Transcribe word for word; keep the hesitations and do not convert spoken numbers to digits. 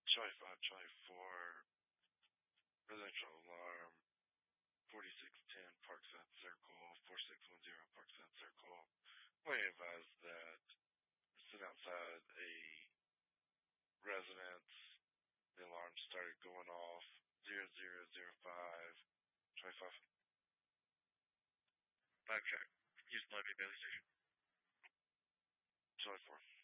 Charlie five, Charlie four, residential alarm, forty-six ten Parkside Circle, forty-six ten Parkside Circle. We advised that sitting outside a residence, the alarm started going off, zero zero zero five, twenty-five. Backtrack. Use Levy Bailey Station. Charlie four.